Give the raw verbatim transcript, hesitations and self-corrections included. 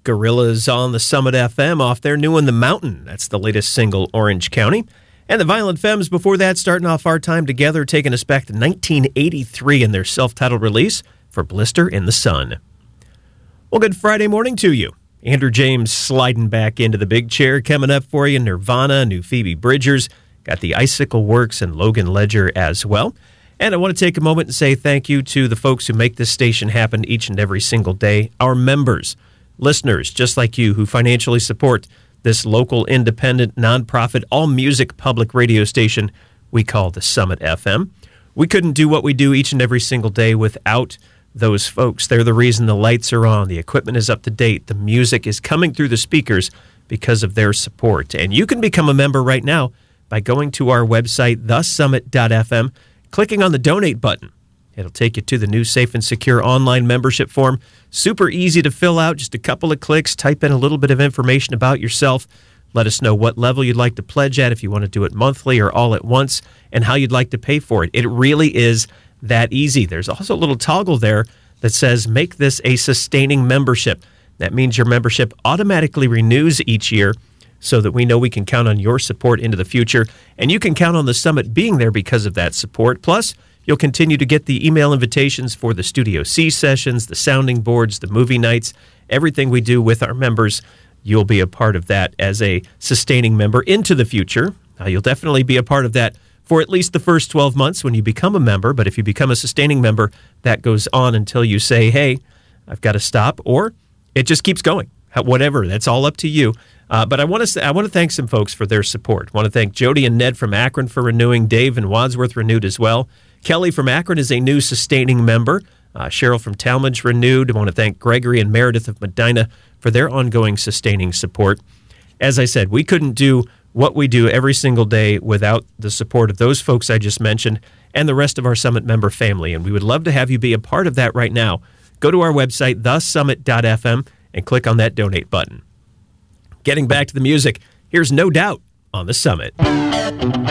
Gorillaz on the Summit F M off their new one, The Mountain. That's the latest single, Orange County. And the Violent Femmes before that, starting off our time together, taking us back to nineteen eighty-three in their self-titled release for Blister in the Sun. Well, good Friday morning to you. Andrew James sliding back into the big chair. Coming up for you, Nirvana, new Phoebe Bridgers. Got the Icicle Works and Logan Ledger as well. And I want to take a moment and say thank you to the folks who make this station happen each and every single day. Our members, listeners, just like you, who financially support this local, independent, nonprofit, all-music public radio station we call the Summit F M. We couldn't do what we do each and every single day without those folks. They're the reason the lights are on, the equipment is up to date, the music is coming through the speakers because of their support. And you can become a member right now by going to our website, the summit dot f m, clicking on the donate button. It'll take you to the new safe and secure online membership form. Super easy to fill out, just a couple of clicks, type in a little bit of information about yourself. Let us know what level you'd like to pledge at, if you want to do it monthly or all at once, and how you'd like to pay for it. It really is that easy. There's also a little toggle there that says, make this a sustaining membership. That means your membership automatically renews each year so that we know we can count on your support into the future. And you can count on the Summit being there because of that support. Plus, you'll continue to get the email invitations for the Studio C sessions, the sounding boards, the movie nights, everything we do with our members. You'll be a part of that as a sustaining member into the future. Uh, you'll definitely be a part of that for at least the first twelve months when you become a member. But if you become a sustaining member, that goes on until you say, hey, I've got to stop, or it just keeps going. Whatever, that's all up to you. Uh, but I want to say, I want to thank some folks for their support. I want to thank Jody and Ned from Akron for renewing. Dave and Wadsworth renewed as well. Kelly from Akron is a new sustaining member. Uh, Cheryl from Talmadge renewed. I want to thank Gregory and Meredith of Medina for their ongoing sustaining support. As I said, we couldn't do what we do every single day without the support of those folks I just mentioned and the rest of our Summit member family. And we would love to have you be a part of that right now. Go to our website, the summit dot f m, and click on that donate button. Getting back to the music, here's No Doubt on the Summit.